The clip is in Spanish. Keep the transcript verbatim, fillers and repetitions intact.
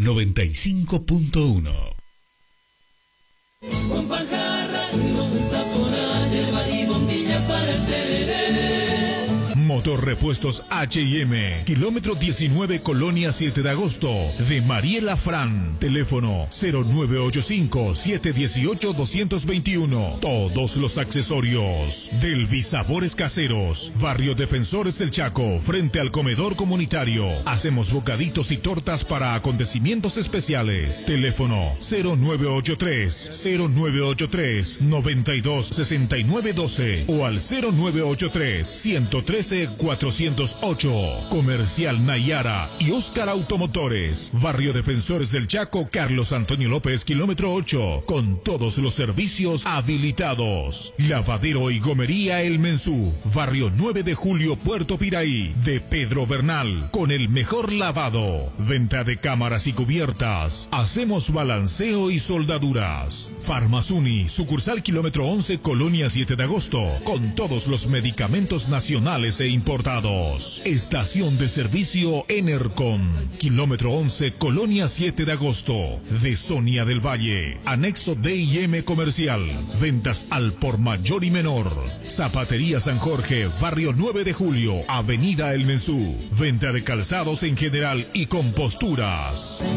noventa y cinco punto uno. Con pajarra, lonza, pona, hierba y bombilla para el tereré. Motor Repuestos H y M, kilómetro diecinueve, Colonia siete de agosto, de Mariela Fran. Teléfono cero nueve ocho cinco, siete uno ocho, dos dos uno. Todos los accesorios. Del Sabores Caseros, Barrio Defensores del Chaco, frente al comedor comunitario. Hacemos bocaditos y tortas para acontecimientos especiales. Teléfono cero nueve ocho tres, cero nueve ocho tres, nueve dos seis nueve uno dos o al cero nueve ocho tres, uno uno tres, cuatro cero ocho. Comercial Nayara y Oscar Automotores, Barrio Defensores del Chaco, Carlos Antonio López, kilómetro ocho, con todos los servicios habilitados. Lavadero y Gomería El Mensú, Barrio nueve de Julio, Puerto Piraí, de Pedro Bernal, con el mejor lavado. Venta de cámaras y cubiertas. Hacemos balanceo y soldaduras. Farmazuni, sucursal kilómetro once, Colonia siete de agosto, con todos los medicamentos nacionales e importados. Estación de servicio Enercon, kilómetro once, Colonia siete de agosto, de Sonia del Valle, anexo D y M Comercial. Ventas al por mayor y menor. Zapatería San Jorge, Barrio nueve de Julio, Avenida El Mensú. Venta de calzados en general y composturas.